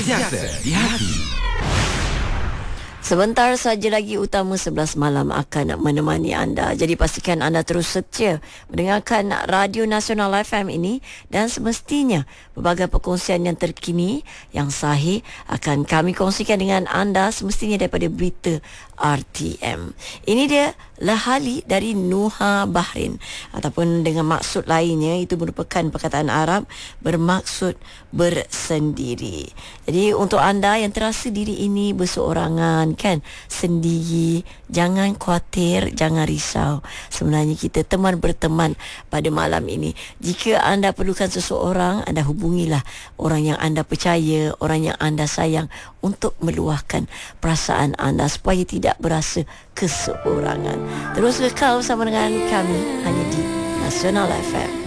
Sentiasa di hati. Sebentar saja lagi Utama 11 malam akan menemani anda. Jadi pastikan anda terus setia mendengarkan Radio Nasional FM ini, dan semestinya pelbagai perkongsian yang terkini yang sahih akan kami kongsikan dengan anda semestinya daripada berita RTM. Ini dia Lahali dari Nuha Bahrain, ataupun dengan maksud lainnya itu merupakan perkataan Arab bermaksud bersendiri. Jadi untuk anda yang terasa diri ini berseorangan kan, sendiri, jangan khawatir, jangan risau. Sebenarnya kita teman berteman pada malam ini. Jika anda perlukan seseorang, anda hubungilah orang yang anda percaya, orang yang anda sayang, untuk meluahkan perasaan anda supaya tidak berasa keseorangan. Terus kekal bersama dengan kami hanya di Nasional FM.